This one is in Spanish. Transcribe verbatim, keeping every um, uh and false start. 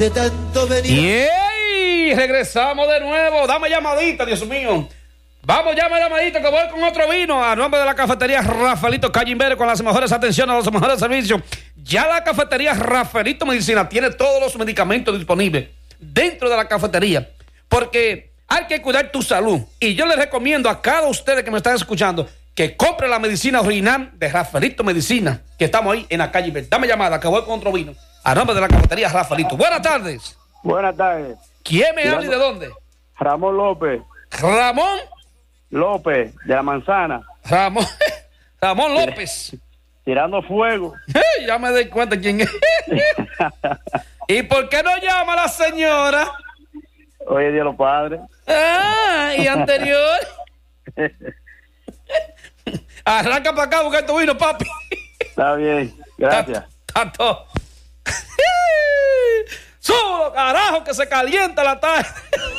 de tanto venir. ¡Yey! Regresamos de nuevo. Dame llamadita, Dios mío. Vamos, llama llamadita que voy con otro vino. A nombre de la cafetería Rafaelito Calle Imbere, con las mejores atenciones, los mejores servicios. Ya la cafetería Rafaelito Medicina tiene todos los medicamentos disponibles dentro de la cafetería, porque hay que cuidar tu salud. Y yo les recomiendo a cada ustedes que me están escuchando que compre la medicina original de Rafaelito Medicina, que estamos ahí en la calle Imbere. Dame llamada que voy con otro vino. A nombre de la cafetería Rafaelito. Buenas tardes. Buenas tardes. ¿Quién me habla y de dónde? Ramón López. Ramón López, de la Manzana. Ramón, Ramón López. Tirando fuego. Hey, ya me doy cuenta quién es. ¿Y por qué no llama la señora? Oye, Dios los padres. Ah, y anterior. Arranca para acá, busca tu vino, papi. Está bien, gracias. Tanto. Solo, carajo, que se calienta la tarde.